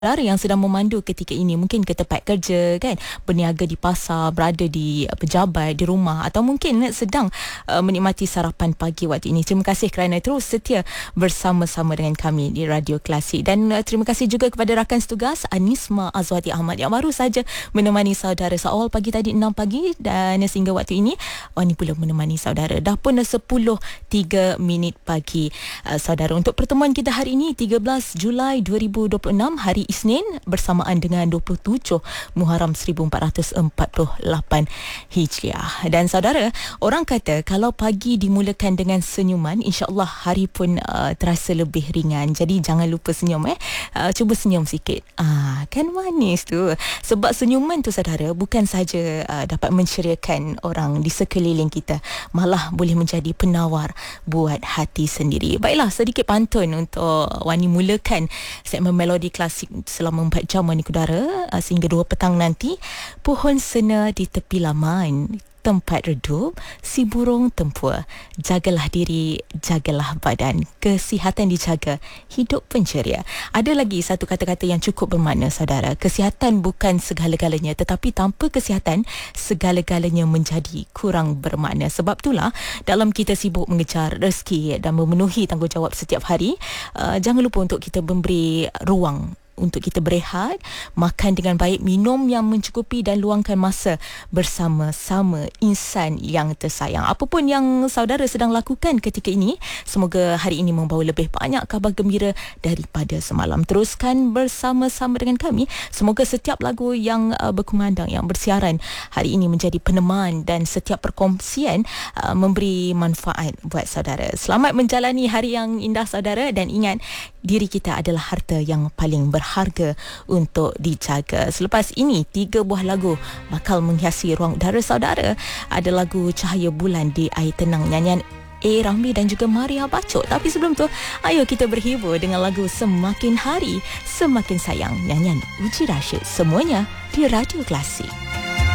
yang sedang memandu ketika ini, mungkin ke tempat kerja kan, berniaga di pasar, berada di pejabat, di rumah, atau mungkin sedang menikmati sarapan pagi waktu ini. Terima kasih kerana terus setia bersama-sama dengan kami di Radio Klasik. Dan terima kasih juga kepada rakan setugas Anisma Azwati Ahmad yang baru saja menemani saudara seawal pagi tadi 6 pagi, dan sehingga waktu ini Wani pula menemani saudara. Dah pun 10.03 pagi saudara. Untuk pertemuan kita hari ini 13 Julai 2026, hari Isnin, bersamaan dengan 27 Muharram 1448 Hijriah. Dan saudara, orang kata kalau pagi dimulakan dengan senyuman, insya-Allah hari pun terasa lebih ringan. Jadi jangan lupa senyum cuba senyum sikit. Kan manis tu. Sebab senyuman tu saudara bukan saja dapat menceriakan orang di sekeliling kita, malah boleh menjadi penawar buat hati sendiri. Baiklah, sedikit pantun untuk Wani mulakan segmen Melodi Klasik selama 4 jam Wani Kudara sehingga 2 petang nanti. Pohon sena di tepi laman, tempat redup si burung tempur. Jagalah diri, jagalah badan, kesihatan dijaga, hidup penceria. Ada lagi satu kata-kata yang cukup bermakna saudara. Kesihatan bukan segala-galanya, tetapi tanpa kesihatan segala-galanya menjadi kurang bermakna. Sebab itulah dalam kita sibuk mengejar rezeki dan memenuhi tanggungjawab setiap hari, jangan lupa untuk kita memberi ruang untuk kita berehat, makan dengan baik, minum yang mencukupi, dan luangkan masa bersama-sama insan yang tersayang. Apapun yang saudara sedang lakukan ketika ini, semoga hari ini membawa lebih banyak khabar gembira daripada semalam. Teruskan bersama-sama dengan kami. Semoga setiap lagu yang berkumandang, yang bersiaran hari ini menjadi peneman, dan setiap perkongsian memberi manfaat buat saudara. Selamat menjalani hari yang indah saudara, dan ingat, diri kita adalah harta yang paling berharga untuk dijaga. Selepas ini 3 buah lagu bakal menghiasi ruang udara saudara. Ada lagu Cahaya Bulan di Air Tenang, nyanyian A. Ramli dan juga Maria Bacok. Tapi sebelum tu, ayo kita berhibur dengan lagu Semakin Hari Semakin Sayang, nyanyian Uji Rashid. Semuanya di Radio Klasik.